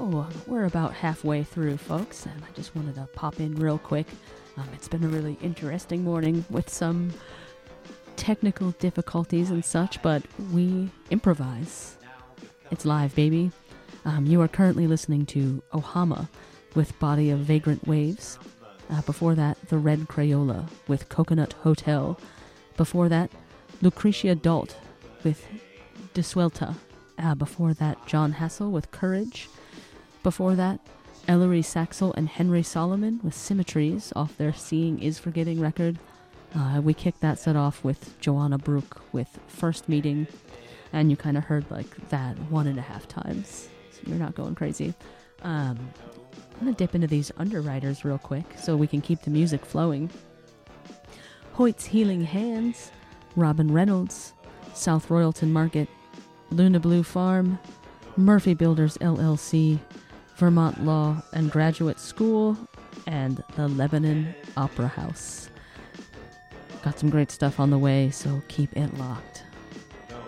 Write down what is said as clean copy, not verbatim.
So, we're about halfway through, folks, and I just wanted to pop in real quick. It's been a really interesting morning with some technical difficulties and such, but we improvise. It's live, baby. You are currently listening to Ohama with Body of Vagrant Waves. Before that, The Red Crayola with Coconut Hotel. Before that, Lucretia Dalt with Disuelta. Before that, John Hassel with Courage. Before that, Ellery Saxel and Henry Solomon with Symmetries off their Seeing is Forgetting record. We kicked that set off with Joanna Brooke with First Meeting, and you kind of heard like that 1.5 times, so you're not going crazy. I'm going to dip into these underwriters real quick so we can keep the music flowing. Hoyt's Healing Hands, Robin Reynolds, South Royalton Market, Luna Blue Farm, Murphy Builders LLC, Vermont Law and Graduate School, and the Lebanon Opera House. Got some great stuff on the way, so keep it locked.